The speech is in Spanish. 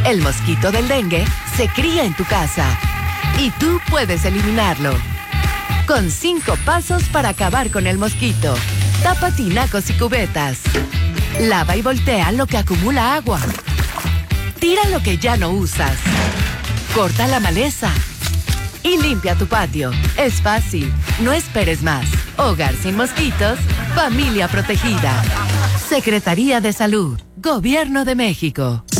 El mosquito del dengue se cría en tu casa y tú puedes eliminarlo. Con 5 pasos para acabar con el mosquito. Tapa tinacos y cubetas. Lava y voltea lo que acumula agua. Tira lo que ya no usas. Corta la maleza. Y limpia tu patio. Es fácil. No esperes más. Hogar sin mosquitos. Familia protegida. Secretaría de Salud. Gobierno de México.